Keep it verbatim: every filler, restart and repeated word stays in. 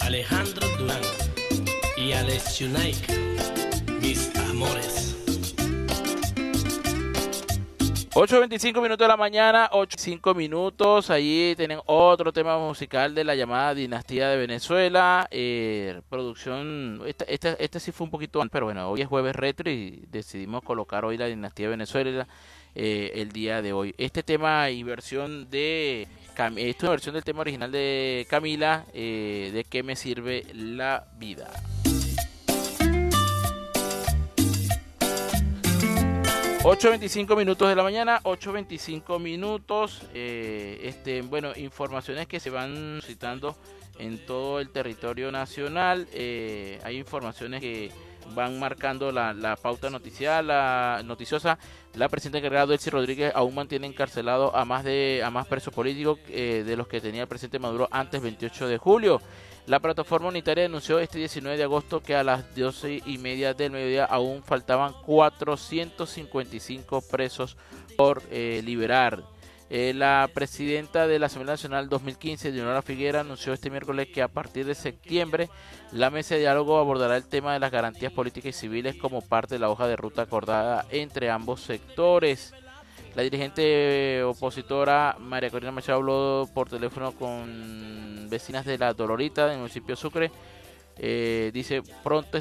Alejandro Durán y Alex Yunaik, mis amores. ocho veinticinco minutos de la mañana, ocho cinco minutos. Allí tienen otro tema musical de la llamada Dinastía de Venezuela. Eh, producción, este, este, este sí fue un poquito antes, pero bueno, hoy es jueves retro y decidimos colocar hoy la Dinastía de Venezuela eh, el día de hoy. Este tema y versión de, esta es una versión del tema original de Camila, eh, de ¿Qué me sirve la vida? ocho veinticinco minutos de la mañana, ocho veinticinco minutos, eh, este, bueno, informaciones que se van citando en todo el territorio nacional, eh, hay informaciones que van marcando la, la pauta noticial, la noticiosa. La presidenta encargada Delcy Rodríguez aún mantiene encarcelado a más de a más presos políticos eh, de los que tenía el presidente Maduro antes del veintiocho de julio. La plataforma unitaria denunció este diecinueve de agosto que a las doce y media del mediodía aún faltaban cuatrocientos cincuenta y cinco presos por eh, liberar. Eh, la presidenta de la Asamblea Nacional dos mil quince, Dinora Figuera, anunció este miércoles que a partir de septiembre la mesa de diálogo abordará el tema de las garantías políticas y civiles como parte de la hoja de ruta acordada entre ambos sectores. La dirigente opositora María Corina Machado habló por teléfono con vecinas de La Dolorita, del municipio de Sucre. Eh, dice, pronto